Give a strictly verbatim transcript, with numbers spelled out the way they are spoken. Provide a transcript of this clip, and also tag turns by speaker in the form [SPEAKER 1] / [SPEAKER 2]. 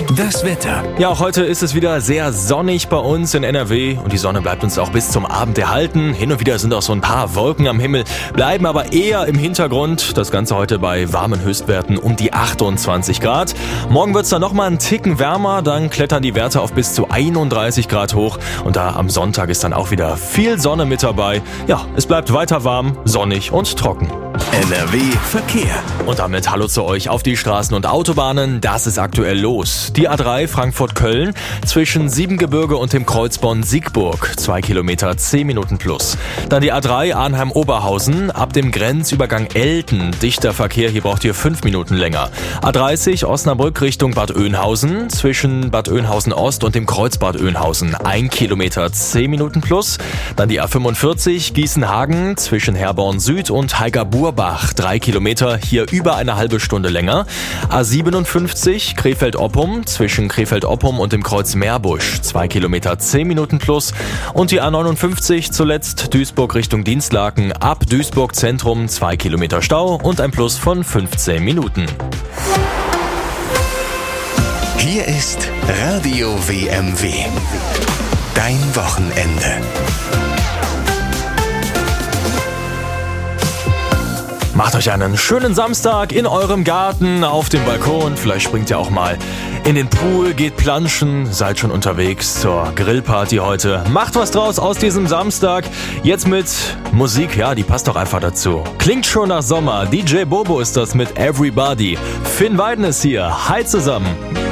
[SPEAKER 1] Das Wetter.
[SPEAKER 2] Ja, auch heute ist es wieder sehr sonnig bei uns in N R W und die Sonne bleibt uns auch bis zum Abend erhalten. Hin und wieder sind auch so ein paar Wolken am Himmel, bleiben aber eher im Hintergrund. Das Ganze heute bei warmen Höchstwerten um die achtundzwanzig Grad. Morgen wird es dann nochmal einen Ticken wärmer, dann klettern die Werte auf bis zu einunddreißig Grad hoch und da am Sonntag ist dann auch wieder viel Sonne mit dabei. Ja, es bleibt weiter warm, sonnig und trocken.
[SPEAKER 1] N R W Verkehr.
[SPEAKER 2] Und damit hallo zu euch auf die Straßen und Autobahnen. Das ist aktuell los. Die A drei Frankfurt-Köln zwischen Siebengebirge und dem Kreuz Bonn-Siegburg. Zwei Kilometer, zehn Minuten plus. Dann die A drei Arnheim-Oberhausen ab dem Grenzübergang Elten. Dichter Verkehr, hier braucht ihr fünf Minuten länger. A dreißig Osnabrück Richtung Bad Oeynhausen zwischen Bad Oeynhausen Ost und dem Kreuz Bad Oeynhausen. Ein Kilometer, zehn Minuten plus. Dann die A fünfundvierzig Gießen-Hagen zwischen Herborn Süd und Heiger-Burbach. Drei Kilometer, hier über eine halbe Stunde länger. A siebenundfünfzig Krefeld-Oppum zwischen Krefeld-Oppum und dem Kreuz Meerbusch. Zwei Kilometer, zehn Minuten plus. Und die A neunundfünfzig zuletzt Duisburg Richtung Dienstlaken. Ab Duisburg Zentrum zwei Kilometer Stau und ein Plus von fünfzehn Minuten.
[SPEAKER 1] Hier ist Radio W M W. Dein Wochenende.
[SPEAKER 2] Macht euch einen schönen Samstag in eurem Garten, auf dem Balkon. Vielleicht springt ihr auch mal in den Pool, geht planschen, seid schon unterwegs zur Grillparty heute. Macht was draus aus diesem Samstag. Jetzt mit Musik, ja, die passt doch einfach dazu. Klingt schon nach Sommer. D J Bobo ist das mit Everybody. Finn Weiden ist hier. Hi zusammen.